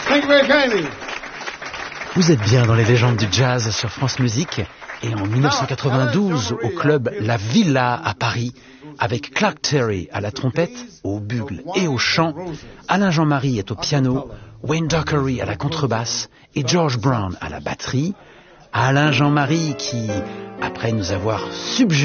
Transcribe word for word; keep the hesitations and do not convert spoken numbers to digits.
Thank you very kindly. Vous êtes bien dans les légendes du jazz sur France Musique et en dix-neuf cent quatre-vingt-douze au club La Villa à Paris avec Clark Terry à la trompette, au bugle et au chant, Alain Jean-Marie est au piano, Wayne Dockery à la contrebasse et George Brown à la batterie. Alain Jean-Marie qui, après nous avoir subjugué